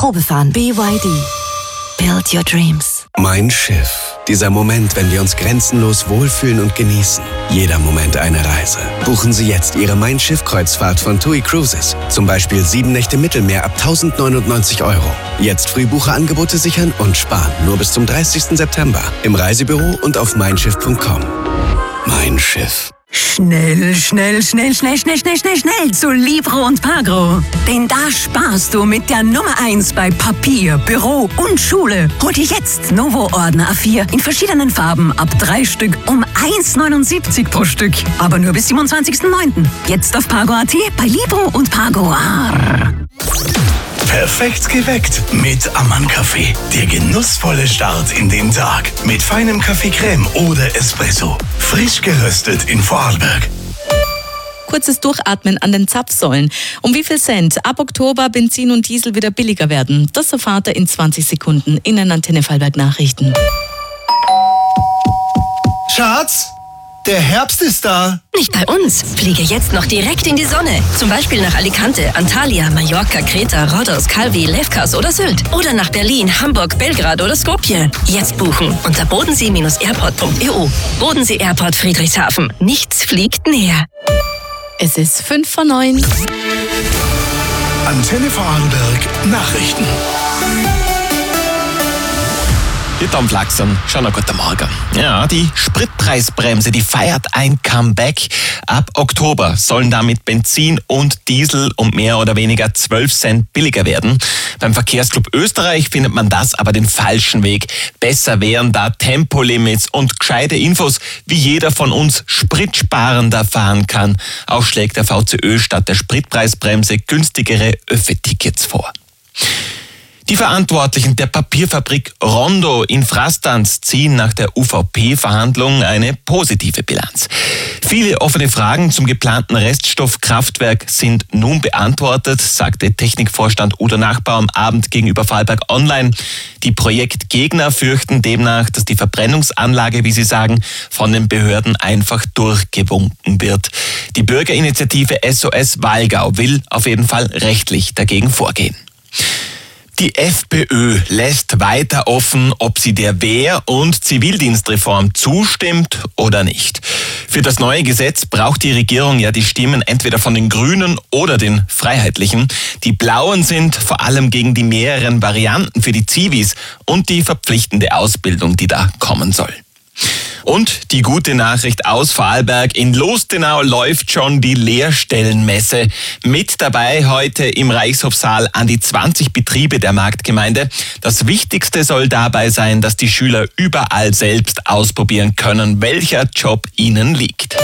Probefahren. BYD. Build your dreams. Mein Schiff. Dieser Moment, wenn wir uns grenzenlos wohlfühlen und genießen. Jeder Moment eine Reise. Buchen Sie jetzt Ihre Mein Schiff-Kreuzfahrt von TUI Cruises. Zum Beispiel 7 Nächte Mittelmeer ab 1.099 €. Jetzt Frühbucherangebote sichern und sparen. Nur bis zum 30. September. Im Reisebüro und auf meinschiff.com. Mein Schiff. Schnell zu Libro und Pagro. Denn da sparst du mit der Nummer 1 bei Papier, Büro und Schule. Hol dir jetzt Novo-Ordner A4 in verschiedenen Farben ab 3 Stück um 1,79 pro Stück. Aber nur bis 27.09. Jetzt auf Pagro.at bei Libro und Pagro. Perfekt geweckt mit Ammann-Kaffee. Der genussvolle Start in den Tag. Mit feinem Kaffee-Creme oder Espresso. Frisch geröstet in Vorarlberg. Kurzes Durchatmen an den Zapfsäulen. Um wie viel Cent ab Oktober Benzin und Diesel wieder billiger werden? Das erfahrt ihr in 20 Sekunden in den Antenne Vorarlberg Nachrichten. Schatz, der Herbst ist da. Nicht bei uns. Fliege jetzt noch direkt in die Sonne. Zum Beispiel nach Alicante, Antalya, Mallorca, Kreta, Rhodos, Calvi, Lefkas oder Sylt. Oder nach Berlin, Hamburg, Belgrad oder Skopje. Jetzt buchen unter bodensee-airport.eu. Bodensee Airport Friedrichshafen. Nichts fliegt näher. Es ist 8:55. Antenne Vorarlberg Nachrichten. Die Tom Flachsen, schon einen guten Morgen. Ja, die Spritpreisbremse, die feiert ein Comeback. Ab Oktober sollen damit Benzin und Diesel um mehr oder weniger 12 Cent billiger werden. Beim Verkehrsclub Österreich findet man das aber den falschen Weg. Besser wären da Tempolimits und gescheite Infos, wie jeder von uns spritsparender fahren kann. Auch schlägt der VCÖ statt der Spritpreisbremse günstigere Öffi-Tickets vor. Die Verantwortlichen der Papierfabrik Rondo in Frastanz ziehen nach der UVP-Verhandlung eine positive Bilanz. Viele offene Fragen zum geplanten Reststoffkraftwerk sind nun beantwortet, sagte Technikvorstand Udo Nachbau am Abend gegenüber Vorarlberg Online. Die Projektgegner fürchten demnach, dass die Verbrennungsanlage, wie sie sagen, von den Behörden einfach durchgewunken wird. Die Bürgerinitiative SOS Walgau will auf jeden Fall rechtlich dagegen vorgehen. Die FPÖ lässt weiter offen, ob sie der Wehr- und Zivildienstreform zustimmt oder nicht. Für das neue Gesetz braucht die Regierung ja die Stimmen entweder von den Grünen oder den Freiheitlichen. Die Blauen sind vor allem gegen die mehreren Varianten für die Zivis und die verpflichtende Ausbildung, die da kommen soll. Und die gute Nachricht aus Vorarlberg: In Lustenau läuft schon die Lehrstellenmesse. Mit dabei heute im Reichshofsaal an die 20 Betriebe der Marktgemeinde. Das Wichtigste soll dabei sein, dass die Schüler überall selbst ausprobieren können, welcher Job ihnen liegt.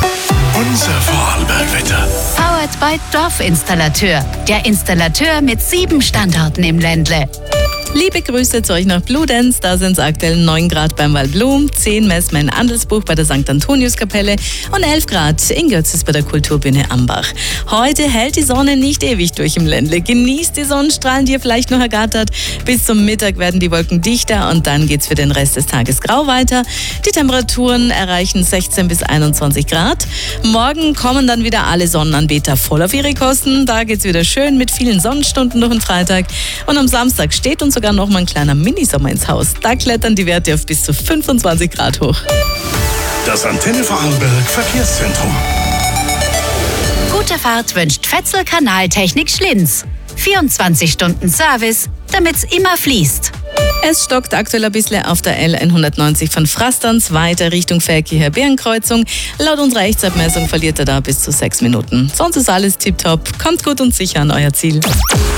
Unser Vorarlberg-Wetter. Powered by Dorfinstallateur. Der Installateur mit 7 Standorten im Ländle. Liebe Grüße zu euch nach Bludenz. Da sind es aktuell 9 Grad beim Waldblum, 10 messen wir in Andelsbuch bei der St. Antoniuskapelle und 11 Grad in Götzis bei der Kulturbühne Ambach. Heute hält die Sonne nicht ewig durch im Ländle. Genießt die Sonnenstrahlen, die ihr vielleicht noch ergattert. Bis zum Mittag werden die Wolken dichter und dann geht's für den Rest des Tages grau weiter. Die Temperaturen erreichen 16 bis 21 Grad. Morgen kommen dann wieder alle Sonnenanbeter voll auf ihre Kosten. Da geht's wieder schön mit vielen Sonnenstunden durch den Freitag. Und am Samstag steht uns sogar noch mal ein kleiner Minisommer ins Haus. Da klettern die Werte auf bis zu 25 Grad hoch. Das Antenne Vorarlberg Verkehrszentrum. Gute Fahrt wünscht Fetzel Kanaltechnik Schlinz. 24 Stunden Service, damit's immer fließt. Es stockt aktuell ein bisschen auf der L190 von Frastanz weiter Richtung Verkehr-Beerenkreuzung. Laut unserer Echtzeitabmessung verliert er da bis zu 6 Minuten. Sonst ist alles tipptopp. Kommt gut und sicher an euer Ziel.